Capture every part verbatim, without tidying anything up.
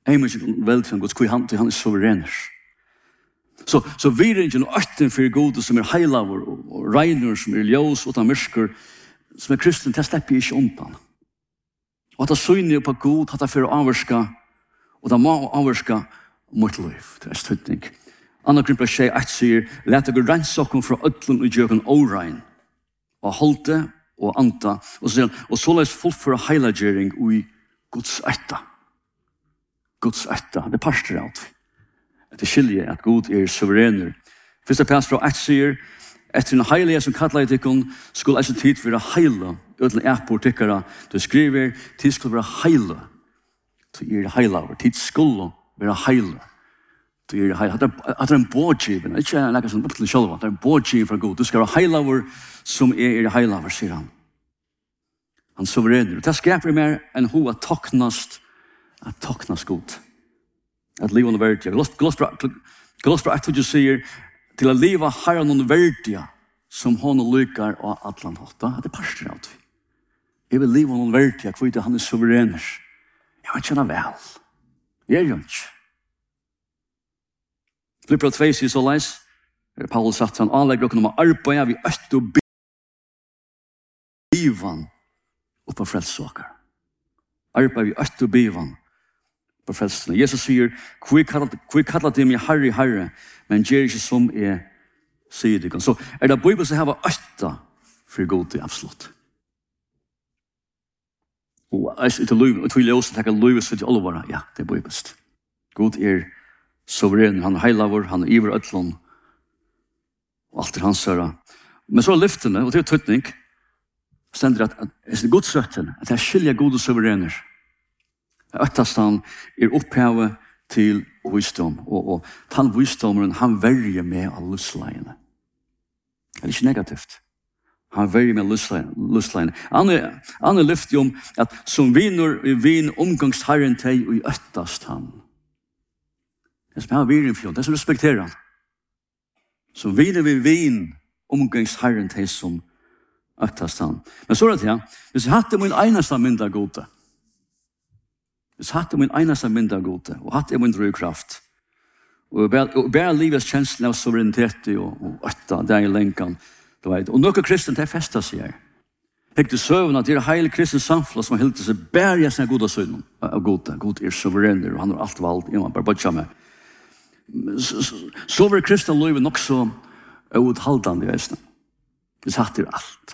Jeg må ikke vel til Guds hvor han, han er suverener. Så, så vi er ikke noe øtten for gode som er heilaver og, og regner som er ljøs og mørker som er kristen, det slipper jeg ikke undan. Og at det syner på god, at det får avvarska, og det må avvarska mot liv. Det er støtning. Anna Korintherne tjei ett sier, let dere rense okken fra ødlen og gjøken årein, og holde og anta, og så sier han, og såleis fullføre heilagjering i Guds etta. Guds etta, det er parster av det. Det skiljer at Gud er suverener. Første Petrus fra ett sier, etter en heilige som kallar i tikkun, skulle altså tid være heila, ødelen epor tikkara, du skriver, tid skulle være heila, du er heila, tid skulle være heila, du er heila. Det er en bådgiven, ikke en lekka som opp til sjølva, det er en bådgiven fra Gud, du skal være heila som er heila, sier han. Han suverener. Det skaper mer enn ho at taknast, at taknast god. At liva noe verdiga. Galospra ett du sier, til å leva herra noen verdiga som hon lykkar og atlan hotta. Det er parster av det. Jeg vil leva noen verdiga, hvor han er suverener. Jeg vet kjenna vel. Jeg er jo ikke. Flippra tvei sier så leis, Paulus sagt han, anlegger okkur om å arbeida vi øst og bivan og på frelsåkar. Arbeida vi øst og bivan på frelsene. Jesus sier, hvor kallar det meg herre, herre, men gjør ikke som jeg sier det. Så er det Bibelen som har østa for god til absolutt. Og jeg tror jeg også tenker løyves for til alle våre. Ja, det er Bibelst. God er suveren, han er heilavur, han er iver ødlån, og alt er hans søra. Men så er lyftene, og det er tøtning, stender at, at det er godsøtten, at det er skilja gode suverener. Øttast han er opphavet til visdom, og, og han visdomeren, han verger med av lustleiene. Det er ikke negativt. Han verger med lustleiene. Han er, han er lyftig om at som viner i vin omgangsherren til og i øttast han. Det som har virin fjord, det som respekterer han. Som viner vi vin omgangsherren til som øttast han. Men så er det til, hvis jeg hadde min eneste mynda gode, hvis jeg hadde min eneste mynda gode, og hadde min drøykraft, og bare livets kjenslen av suverenitet og, og øtta, det er i lenkan, du vet. Og noen kristen, det er festet seg her. Hekk til søvn at det er heil kristen samfunn som har hildt seg bare jeg sånne gode søvn av gode. God er suverener, og han har alt valgt, jeg må bare bøtja med. Så var kristen livet nok så uthaldende i vesten. Hvis hatt er alt.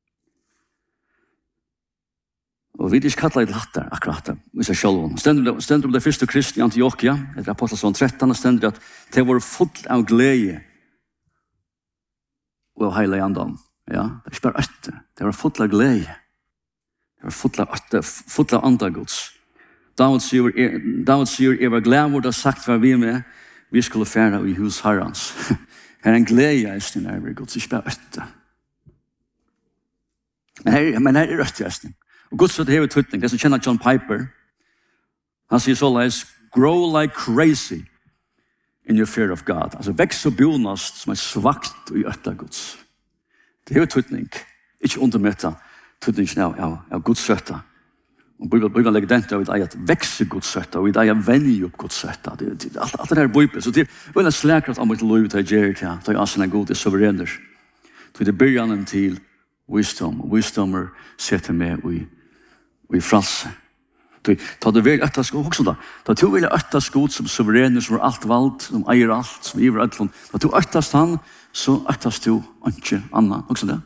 Og vi er ikke kallet i hatt der, akkurat det, hvis jeg selv. Stender om det første kristne i Antiochia, etter Apostelsson tretton, stender at det var fullt av glede og heile i andan. Ja, det er ikke bare øtte. Det var fullt av glede. Det var fullt av øtte, fullt av andagods. David sier, David sier, jeg var glad hvor det har sagt hva vi med, vi skulle fære i hus herrens. Her er en glede i sin nærmere gods, ikke bare øtte. Men her, men her er øtte i sin. Og Guds ord hever tøtning, det som kjenner John Piper, han sier så leis, grow like crazy in your fear of God. Altså veks og bonast som er svagt i øtta Guds. Det hever tøtning, ikke undermøtta tøtningen av, av, av Guds søtta. Og Bibelen legger den til at vi er vekse Guds søtta, og vi er vennig opp Guds søtta. Alt det her er Bibelen. Så det er veldig slækret om et lov til å gjøre til at jeg er god, det er suverener. Så det er begynnelsen til wisdom, og wisdomer setter med i og i fralse. Ta det vel øtta skod, også da. Ta to vel øtta skod som suverener, som er alt valgt, som eier alt, som iver øtlån. Ta to øttast han, så øttast du ikke anna. Også det.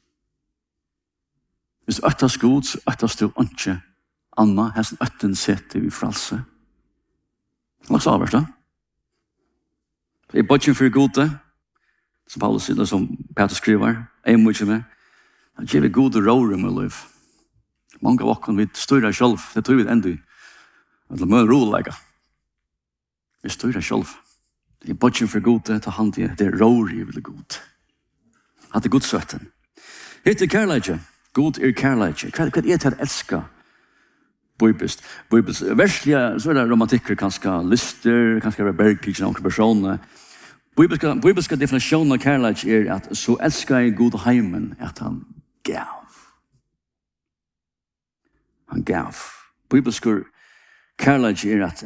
Hvis du øttast skod, så øttast du ikke anna. Hesten øtten setter vi fralse. Det var så avhørst da. Jeg er bodgen for gode, som Paulus sier, som Peter skriver, jeg må ikke med. Han gjør vi gode råre med liv. Mange av oss vi styrer selv, det tror vi enda i. Det er mye rolig. Vi styrer selv. Det er bodgen for gode, ta hand i, det er rågivelig god. At det er godsøtten. Hette er kærleidje. God er kærleidje. Hva er det til å elske? Bibelst. Bibelst. Verslige, så er det romantikker, kanskje lister, kanskje bergpikser av noen personer. Bibelske definisjonen av kærleidje er at så elsker jeg god heimen at han gav. Han gav. Bibelsk kærleidje er at